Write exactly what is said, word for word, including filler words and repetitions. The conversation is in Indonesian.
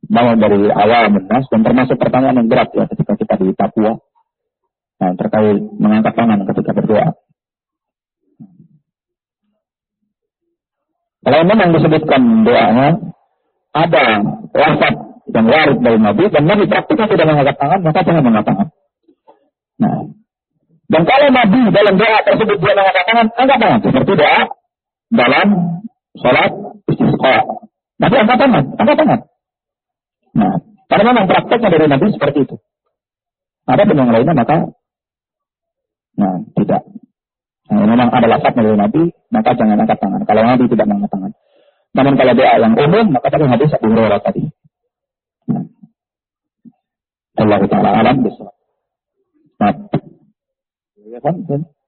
Mau dari awal menas dan termasuk pertanyaan yang berat ya ketika kita di Papua. Nah, terkait mengangkat tangan ketika berdoa. Kalau memang disebutkan doanya ada lafaz yang warid dari Nabi dan Nabi praktiknya tidak mengangkat tangan, maka jangan mengangkat tangan. Nah, dan kalau Nabi dalam doa tersebut dia mengangkat tangan, angkat tangan seperti doa dalam sholat istisqa. Nabi angkat tangan, angkat tangan. Nah, karena memang prakteknya dari Nabi seperti itu. Ada pun yang lainnya maka, nah tidak. Nah, memang ada lafaznya dari Nabi, maka jangan angkat tangan. Kalau Nabi tidak mengangkat tangan. Namun kalau doa yang umum, maka tadi hadis Abu Hurairah tadi. Nah. Allah Ta'ala alam bisawab. Nah. Ya kan?